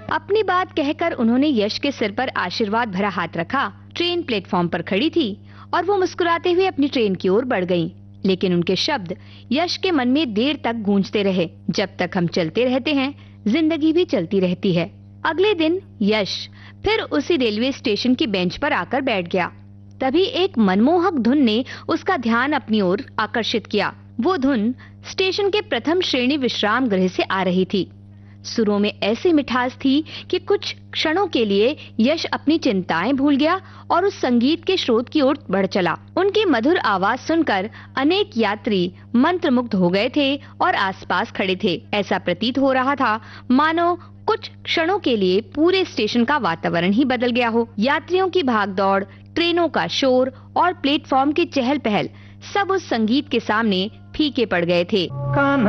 अपनी बात कहकर उन्होंने यश के सिर पर आशीर्वाद भरा हाथ रखा। ट्रेन प्लेटफॉर्म पर खड़ी थी और वो मुस्कुराते हुए अपनी ट्रेन की ओर बढ़ गईं। लेकिन उनके शब्द यश के मन में देर तक गूंजते रहे। जब तक हम चलते रहते हैं, जिंदगी भी चलती रहती है। अगले दिन यश फिर उसी रेलवे स्टेशन की बेंच पर आकर बैठ गया। तभी एक मनमोहक धुन ने उसका ध्यान अपनी ओर आकर्षित किया। वो धुन स्टेशन के प्रथम श्रेणी विश्राम गृह से आ रही थी। सुरों में ऐसी मिठास थी कि कुछ क्षणों के लिए यश अपनी चिंताएं भूल गया और उस संगीत के स्रोत की ओर बढ़ चला। उनकी मधुर आवाज सुनकर अनेक यात्री मंत्रमुग्ध हो गए थे और आसपास खड़े थे। ऐसा प्रतीत हो रहा था मानो कुछ क्षणों के लिए पूरे स्टेशन का वातावरण ही बदल गया हो। यात्रियों की भागदौड़, ट्रेनों का शोर और प्लेटफॉर्म की चहल पहल सब उस संगीत के सामने फीके पड़ गए थे।